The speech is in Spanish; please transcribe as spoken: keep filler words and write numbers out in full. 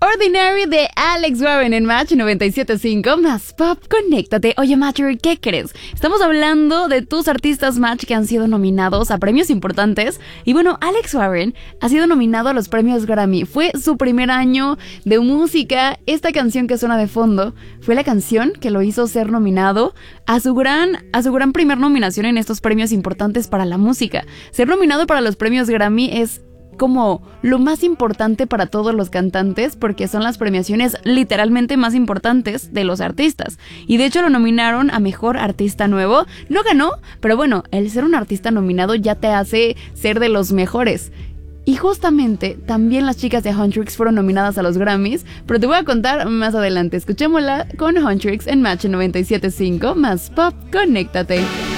Ordinary de Alex Warren en Match noventa y siete punto cinco más Pop, conéctate. Oye, Matcher, ¿qué crees? Estamos hablando de tus artistas Match que han sido nominados a premios importantes. Y bueno, Alex Warren ha sido nominado a los premios Grammy. Fue su primer año de música. Esta canción que suena de fondo fue la canción que lo hizo ser nominado a su gran, a su gran primer nominación en estos premios importantes para la música. Ser nominado para los premios Grammy es como lo más importante para todos los cantantes, porque son las premiaciones literalmente más importantes de los artistas. Y de hecho lo nominaron a Mejor Artista Nuevo. No ganó, pero bueno, el ser un artista nominado ya te hace ser de los mejores. Y justamente también las chicas de Huntrix fueron nominadas a los Grammys, pero te voy a contar más adelante. Escuchémosla con Huntrix en Match noventa y siete punto cinco más Pop, conéctate.